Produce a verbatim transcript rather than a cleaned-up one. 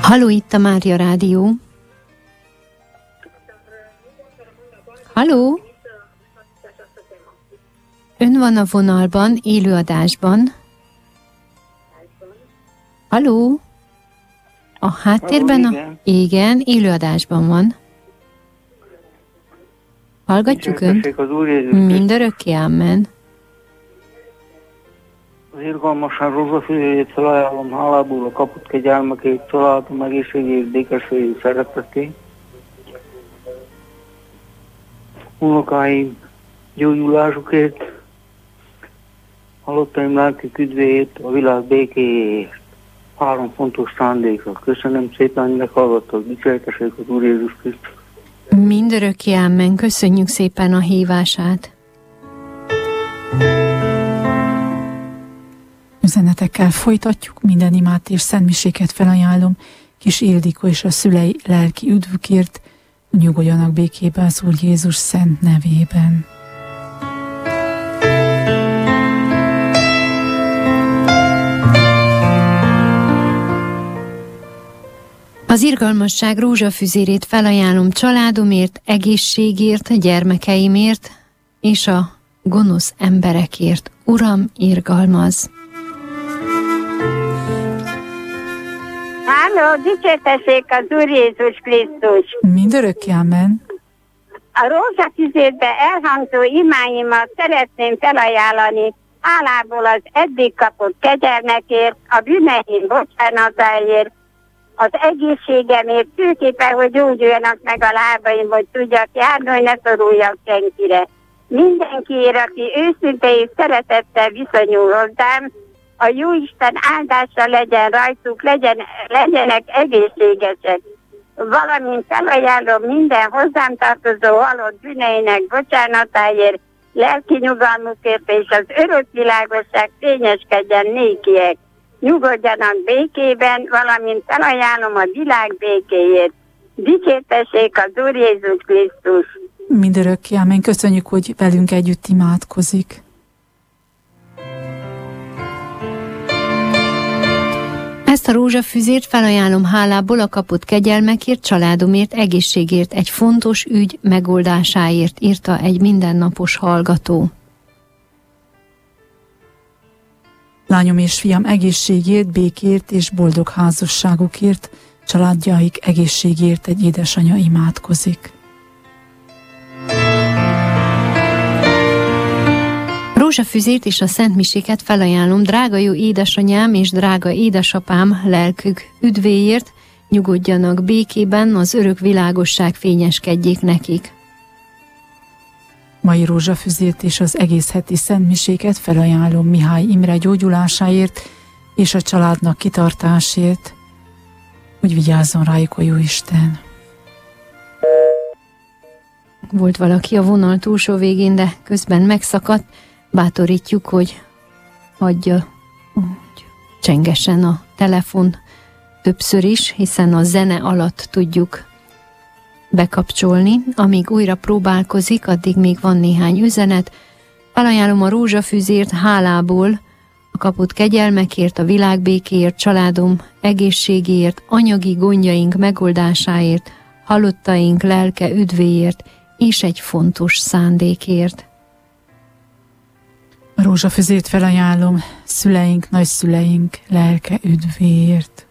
Halló, itt a Mária Rádió. Halló? Ön van a vonalban, élőadásban. Halló? A háttérben? Halló, igen. A... igen, élőadásban van. Hallgatjuk Önt? Mindörökké, amen. Az irgalmasan rózsafűzét felajánlom hálából a kapott kegyelmekét, családom egészségét, békességét, szeretetét. Unokáim gyógyulásukért, halottaim lelki üdvéért, a világ békéjéért. Három fontos szándéka. Köszönöm szépen, hogy meghallgattak. Dicsértessék az Úr Jézus Krisztus. Mindörökké, amen. Köszönjük szépen a hívását. Üzenetekkel folytatjuk, minden imát és szentmiséket felajánlom kis Ildikó és a szülei lelki üdvükért, nyugodjanak békében az Úr Jézus szent nevében. Az irgalmasság rózsafüzérét felajánlom családomért, egészségért, gyermekeimért és a gonosz emberekért. Uram, irgalmazz! Háló, dicsértessék az Úr Jézus Krisztus! Mindörökké, amen. A rózsafüzérbe elhangzó imáimat szeretném felajánlani hálából az eddig kapott kegyelmekért, a bűneim bocsánatáért, az egészségemért, főképpen, hogy úgy üljenek meg a lábaim, hogy tudjak járni, hogy ne szoruljak senkire. Mindenkiért, aki őszinte és szeretettel viszonyul hozzám, a Jóisten áldása legyen rajtuk, legyen, legyenek egészségesek. Valamint felajánlom minden hozzám tartozó halott bűneinek bocsánatáért, lelki nyugalmukért és az örök világosság fényeskedjen nékiek. Nyugodjanak békében, valamint felajánlom a világ békéjét. Dicsértessék az Úr Jézus Krisztus! Mindörökké, amen. Köszönjük, hogy velünk együtt imádkozik. Ezt a rózsafüzért felajánlom hálából a kapott kegyelmekért, családomért, egészségért, egy fontos ügy megoldásáért, írta egy mindennapos hallgató. Lányom és fiam egészségért, békért és boldog házasságukért, családjaik egészségért egy édesanya imádkozik. Rózsafüzért és a szentmiséket felajánlom drága jó édesanyám és drága édesapám lelkük üdvéért, nyugodjanak békében, az örök világosság fényeskedjék nekik. Mai rózsafüzért és az egész heti szentmiséket felajánlom Mihály Imre gyógyulásáért és a családnak kitartásért, hogy vigyázzon rájuk a Jóisten. Volt valaki a vonal túlsó végén, de közben megszakadt. Bátorítjuk, hogy hagyja, hogy csengesen a telefon többször is, hiszen a zene alatt tudjuk bekapcsolni. Amíg újra próbálkozik, addig még van néhány üzenet. Felajánlom a rózsafüzért hálából, a kapott kegyelmekért, a világbékéért, családom egészségéért, anyagi gondjaink megoldásáért, halottaink lelke üdvéért, és egy fontos szándékért. A rózsafüzért felajánlom szüleink, nagyszüleink lelke üdvéért.